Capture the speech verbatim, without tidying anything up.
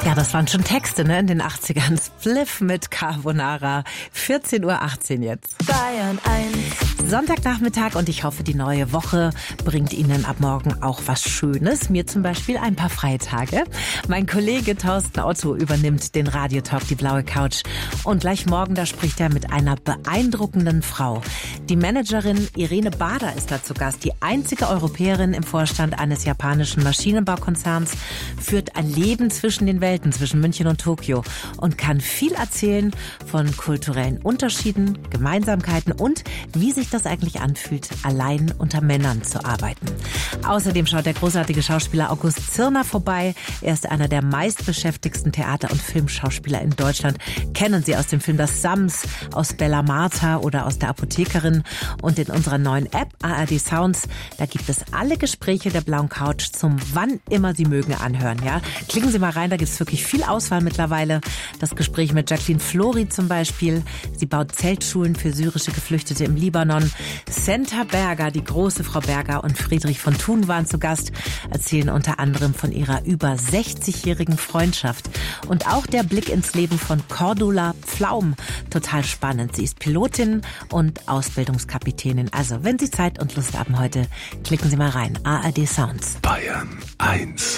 Ja, das waren schon Texte, ne, in den achtzigern. Spliff mit Carbonara. vierzehn Uhr achtzehn jetzt. Bayern eins. Sonntagnachmittag und ich hoffe, die neue Woche bringt Ihnen ab morgen auch was Schönes. Mir zum Beispiel ein paar Freitage. Mein Kollege Thorsten Otto übernimmt den Radiotalk, die blaue Couch. Und gleich morgen, da spricht er mit einer beeindruckenden Frau. Die Managerin Irene Bader ist da zu Gast. Die einzige Europäerin im Vorstand eines japanischen Maschinenbaukonzerns, führt ein Leben zwischen den Welten, zwischen München und Tokio und kann viel erzählen von kulturellen Unterschieden, Gemeinsamkeiten und wie sich das eigentlich anfühlt, allein unter Männern zu arbeiten. Außerdem schaut der großartige Schauspieler August Zirner vorbei. Er ist einer der meistbeschäftigsten Theater- und Filmschauspieler in Deutschland. Kennen Sie aus dem Film Das Sams, aus Bella Martha oder aus Der Apothekerin. Und in unserer neuen App A R D Sounds, da gibt es alle Gespräche der blauen Couch zum wann immer Sie mögen anhören. Ja? Klicken Sie mal rein, da gibt es wirklich viel Auswahl mittlerweile. Das Gespräch mit Jacqueline Flori zum Beispiel. Sie baut Zeltschulen für syrische Geflüchtete im Libanon. Senta Berger, die große Frau Berger, und Friedrich von Thun waren zu Gast, erzählen unter anderem von ihrer über sechzigjährigen Freundschaft. Und auch der Blick ins Leben von Cordula Pflaum. Total spannend. Sie ist Pilotin und Ausbildungskapitänin. Also, wenn Sie Zeit und Lust haben heute, klicken Sie mal rein. A R D Sounds. Bayern eins.